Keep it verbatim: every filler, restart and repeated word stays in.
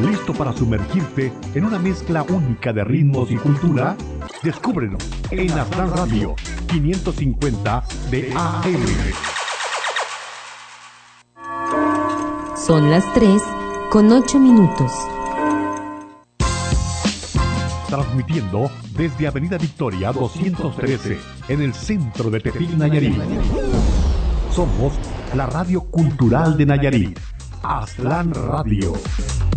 ¿Listo para sumergirte en una mezcla única de ritmos y cultura? Descúbrelo en Aztlán Radio quinientos cincuenta de A M. Son las tres con ocho minutos. Transmitiendo desde Avenida Victoria doscientos trece en el centro de Tepic, Nayarit. Somos la radio cultural de Nayarit, Aztlán Radio.